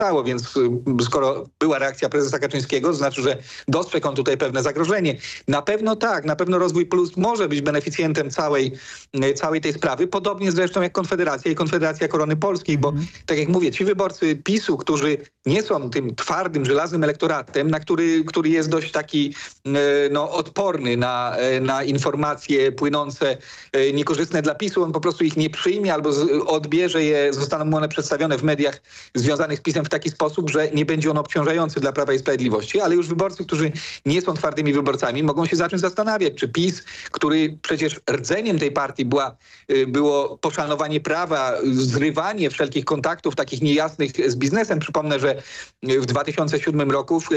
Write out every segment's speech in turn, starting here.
stało, więc skoro była reakcja prezesa Kaczyńskiego, to znaczy, że dostrzegł on tutaj pewne zagrożenie. Na pewno tak, na pewno Rozwój Plus może być beneficjentem całej tej sprawy, podobnie zresztą jak Konfederacja i Konfederacja Korony Polskiej, bo tak jak mówię, ci wyborcy PiS-u, którzy nie są tym twardym, żelaznym elektoratem, który jest dość taki odporny na informacje płynące niekorzystne dla PiS-u, on po prostu ich nie przyjmie albo odbierze je, zostaną mu one przedstawione w mediach związanych z PiS-em w taki sposób, że nie będzie on obciążający dla Prawa i Sprawiedliwości, ale już wyborcy, którzy nie są twardymi wyborcami, mogą się zacząć zastanawiać, czy PiS, który przecież rdzeniem tej partii było poszanowanie prawa, zrywanie wszelkich kontaktów takich niejasnych z biznesem. Przypomnę, że w 2007 roku w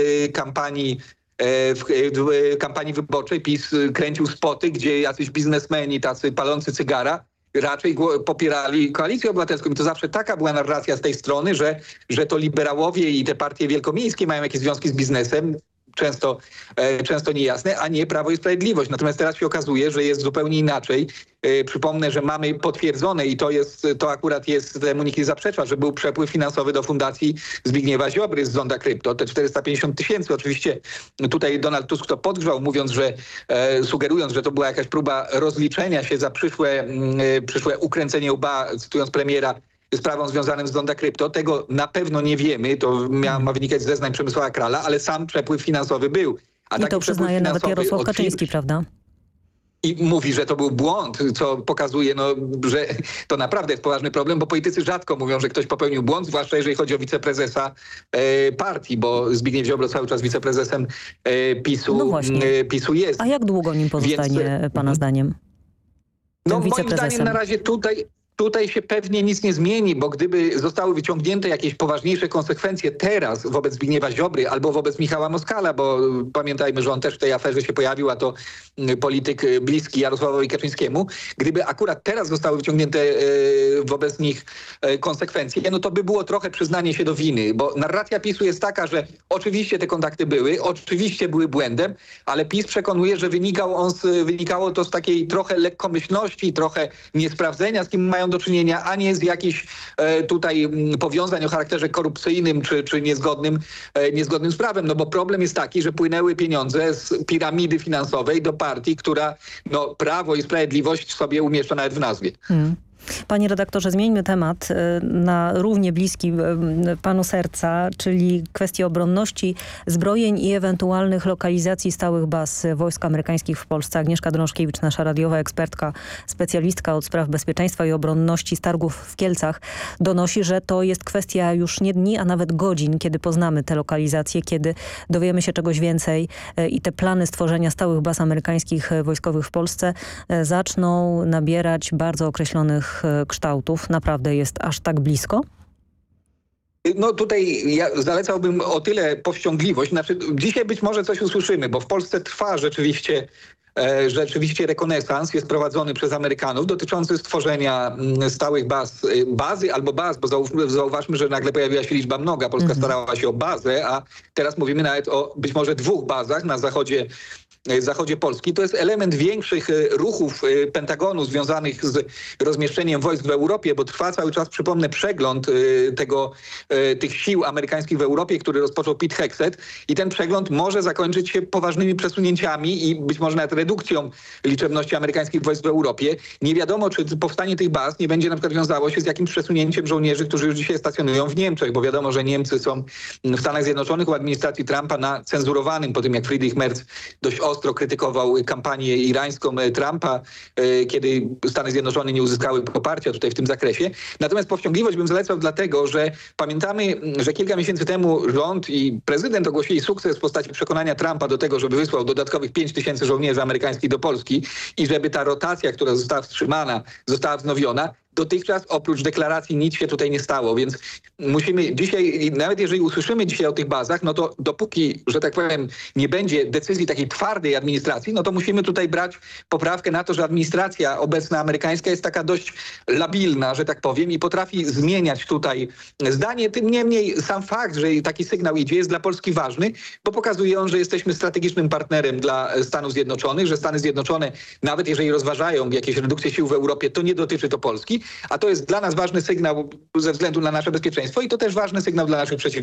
kampanii wyborczej PiS kręcił spoty, gdzie jacyś biznesmeni, tacy palący cygara, raczej popierali Koalicję Obywatelską. I to zawsze taka była narracja z tej strony, że to liberałowie i te partie wielkomiejskie mają jakieś związki z biznesem, często niejasne, a nie Prawo i Sprawiedliwość. Natomiast teraz się okazuje, że jest zupełnie inaczej. Przypomnę, że mamy potwierdzone i to akurat jest, temu nikt nie zaprzecza, że był przepływ finansowy do Fundacji Zbigniewa Ziobry z Zonda Krypto. Te 450 000. Oczywiście tutaj Donald Tusk to podgrzał, sugerując, że to była jakaś próba rozliczenia się za przyszłe ukręcenie łba, cytując premiera, sprawą związaną z Zonda Krypto. Tego na pewno nie wiemy, to ma wynikać z zeznań Przemysława Krala, ale sam przepływ finansowy był. I to przyznaje nawet Jarosław Kaczyński, prawda? I mówi, że to był błąd, co pokazuje, że to naprawdę jest poważny problem, bo politycy rzadko mówią, że ktoś popełnił błąd, zwłaszcza jeżeli chodzi o wiceprezesa partii, bo Zbigniew Ziobro cały czas wiceprezesem PiS-u jest. A jak długo nim pozostanie pana zdaniem? Moim zdaniem na razie tutaj się pewnie nic nie zmieni, bo gdyby zostały wyciągnięte jakieś poważniejsze konsekwencje teraz wobec Zbigniewa Ziobry albo wobec Michała Moskala, bo pamiętajmy, że on też w tej aferze się pojawił, a to polityk bliski Jarosławowi Kaczyńskiemu. Gdyby akurat teraz zostały wyciągnięte wobec nich konsekwencje, to by było trochę przyznanie się do winy, bo narracja PiS-u jest taka, że oczywiście te kontakty były, oczywiście były błędem, ale PiS przekonuje, że wynikało to z takiej trochę lekkomyślności, trochę niesprawdzenia, z kim mają do czynienia, a nie z jakichś tutaj powiązań o charakterze korupcyjnym czy niezgodnym z prawem. Bo problem jest taki, że płynęły pieniądze z piramidy finansowej do partii, która Prawo i Sprawiedliwość sobie umieszcza nawet w nazwie. Panie redaktorze, zmieńmy temat na równie bliski panu serca, czyli kwestię obronności, zbrojeń i ewentualnych lokalizacji stałych baz wojsk amerykańskich w Polsce. Agnieszka Drążkiewicz, nasza radiowa ekspertka, specjalistka od spraw bezpieczeństwa i obronności z targów w Kielcach, donosi, że to jest kwestia już nie dni, a nawet godzin, kiedy poznamy te lokalizacje, kiedy dowiemy się czegoś więcej i te plany stworzenia stałych baz amerykańskich wojskowych w Polsce zaczną nabierać bardzo określonych kształtów. Naprawdę jest aż tak blisko? Tutaj ja zalecałbym o tyle powściągliwość. Dzisiaj być może coś usłyszymy, bo w Polsce trwa rzeczywiście rekonesans, jest prowadzony przez Amerykanów dotyczący stworzenia stałych bazy albo baz, bo zauważmy, że nagle pojawiła się liczba mnoga. Polska starała się o bazę, a teraz mówimy nawet o być może 2 bazach na zachodzie Polski. To jest element większych ruchów Pentagonu związanych z rozmieszczeniem wojsk w Europie, bo trwa cały czas, przypomnę, przegląd tych sił amerykańskich w Europie, który rozpoczął Pete Hegseth i ten przegląd może zakończyć się poważnymi przesunięciami i być może nawet redukcją liczebności amerykańskich wojsk w Europie. Nie wiadomo, czy powstanie tych baz nie będzie na przykład wiązało się z jakimś przesunięciem żołnierzy, którzy już dzisiaj stacjonują w Niemczech, bo wiadomo, że Niemcy są w Stanach Zjednoczonych u administracji Trumpa na cenzurowanym, po tym jak Friedrich Merz dość ostro krytykował kampanię irańską Trumpa, kiedy Stany Zjednoczone nie uzyskały poparcia tutaj w tym zakresie. Natomiast powściągliwość bym zalecał dlatego, że pamiętamy, że kilka miesięcy temu rząd i prezydent ogłosili sukces w postaci przekonania Trumpa do tego, żeby wysłał dodatkowych 5 000 żołnierzy amerykańskich do Polski i żeby ta rotacja, która została wstrzymana, została wznowiona. Dotychczas oprócz deklaracji nic się tutaj nie stało, więc musimy dzisiaj, nawet jeżeli usłyszymy dzisiaj o tych bazach, to dopóki, że tak powiem, nie będzie decyzji takiej twardej administracji, to musimy tutaj brać poprawkę na to, że administracja obecna amerykańska jest taka dość labilna, że tak powiem, i potrafi zmieniać tutaj zdanie. Tym niemniej sam fakt, że taki sygnał idzie, jest dla Polski ważny, bo pokazuje on, że jesteśmy strategicznym partnerem dla Stanów Zjednoczonych, że Stany Zjednoczone, nawet jeżeli rozważają jakieś redukcje sił w Europie, to nie dotyczy to Polski. a to jest dla nas ważny sygnał ze względu na nasze bezpieczeństwo i to też ważny sygnał dla naszych przeciwników.